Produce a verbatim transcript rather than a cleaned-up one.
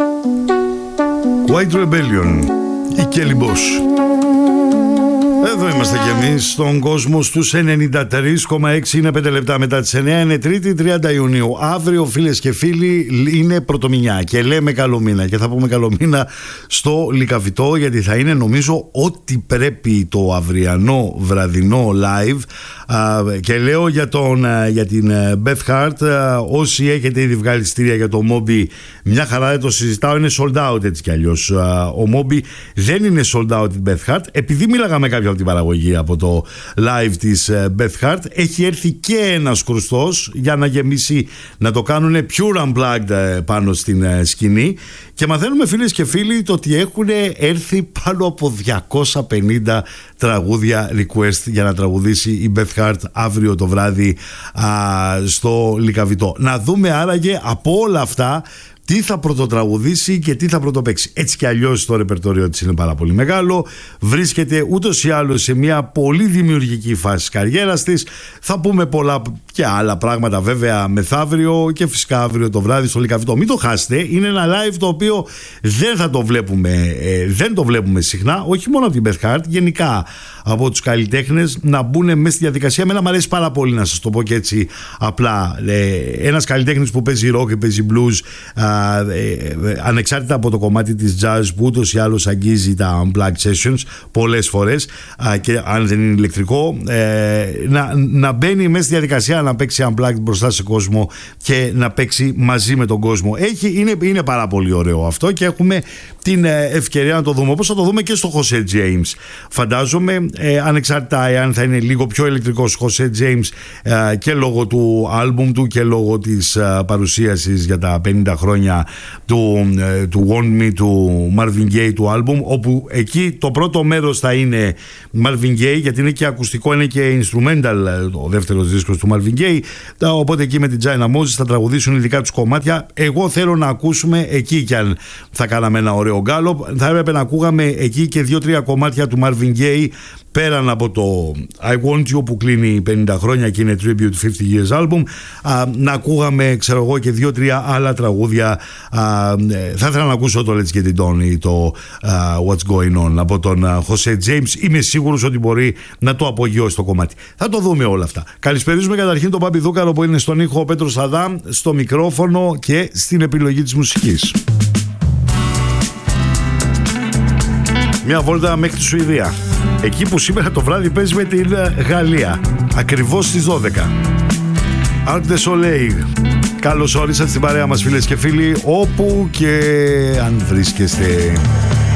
White Rebellion, η Kelly Boss. Εδώ είμαστε κι εμείς στον κόσμο στους ενενήντα τρία κόμμα έξι. Είναι πέντε λεπτά μετά τις εννιά. Είναι Τρίτη τριάντα Ιουνίου. Αύριο, φίλες και φίλοι, είναι Πρωτομηνιά και λέμε καλό μήνα. Και θα πούμε καλό μήνα στο Λυκαβητό, γιατί θα είναι, νομίζω, ό,τι πρέπει το αυριανό βραδινό live. Α, και λέω για, τον, για την Beth Hart, α, όσοι έχετε ήδη βγάλει εισιτήρια για το Moby, μια χαρά, δεν το συζητάω, είναι sold out έτσι κι αλλιώς. Α, ο Moby δεν είναι sold out την Beth Hart. Επειδή μίλαγα με κάποιον από την παραγωγή από το live της Beth Hart, έχει έρθει και ένας κρουστός για να γεμίσει, να το κάνουν pure unplugged πάνω στην σκηνή. Και μαθαίνουμε, φίλες και φίλοι, το ότι έχουν έρθει πάνω από διακόσια πενήντα τραγούδια request για να τραγουδήσει η Beth Hart αύριο το βράδυ α, στο Λυκαβητό. Να δούμε άραγε από όλα αυτά τι θα πρωτοτραγουδήσει και τι θα πρωτοπαίξει. Έτσι κι αλλιώς το ρεπερτόριο της είναι πάρα πολύ μεγάλο. Βρίσκεται ούτως ή άλλως σε μια πολύ δημιουργική φάση της καριέρας της. Θα πούμε πολλά και άλλα πράγματα βέβαια μεθαύριο και φυσικά αύριο το βράδυ στο Λυκαβητό. Μην το χάσετε, είναι ένα live το οποίο δεν θα το βλέπουμε, ε, δεν το βλέπουμε συχνά, όχι μόνο από την Beth Hart, γενικά από τους καλλιτέχνες να μπουν μέσα στη διαδικασία. Εμένα μου αρέσει πάρα πολύ, να σας το πω και έτσι απλά. Ε, ένας καλλιτέχνης που παίζει rock και παίζει blues, ε, ε, ανεξάρτητα από το κομμάτι της jazz που ούτως ή άλλως αγγίζει τα unplugged sessions πολλές φορές, ε, και αν δεν είναι ηλεκτρικό, ε, να, να μπαίνει μέσα στη διαδικασία να παίξει unplugged μπροστά σε κόσμο και να παίξει μαζί με τον κόσμο. Έχει, είναι, είναι πάρα πολύ ωραίο αυτό και έχουμε την ευκαιρία να το δούμε, όπως θα το δούμε και στο Jose James. Φαντάζομαι, ε, ανεξάρτητα εάν θα είναι λίγο πιο ηλεκτρικός Jose James, ε, και λόγω του άλμπουμ του και λόγω της ε, παρουσίασης για τα πενήντα χρόνια του, ε, του Want Me του Marvin Gaye του άλμπουμ, όπου εκεί το πρώτο μέρος θα είναι Marvin Gaye, γιατί είναι και ακουστικό, είναι και instrumental ο δεύτερος δίσκος του Marvin Gaye, οπότε εκεί με την China Moses θα τραγουδήσουν ειδικά τους κομμάτια. Εγώ θέλω να ακούσουμε εκεί, κι αν θα κάναμε ένα ωραίο γκάλοπ, θα έπρεπε να ακούγαμε εκεί και δύο-τρία κομμάτια του Marvin Gaye, πέραν από το I Want You που κλείνει πενήντα χρόνια και είναι Tribute πενήντα Years Album, α, να ακούγαμε, ξέρω εγώ, και δύο-τρία άλλα τραγούδια. Α, θα ήθελα να ακούσω το Let's Get It On ή το α, What's Going On από τον α, Jose James. Είμαι σίγουρος ότι μπορεί να το απογειώσει το κομμάτι. Θα το δούμε όλα αυτά. Καλησπερίζουμε καταρχήν τον Πάπη Δούκαρο που είναι στον ήχο, ο Πέτρος Αδάμ στο μικρόφωνο και στην επιλογή της μουσικής. Μια βόλτα μέχρι τη Σουηδία, εκεί που σήμερα το βράδυ παίζει με την Γαλλία, ακριβώς στις δώδεκα. Arc de Soleil. Καλώς όρισατε στην παρέα μας, φίλες και φίλοι, όπου και αν βρίσκεστε.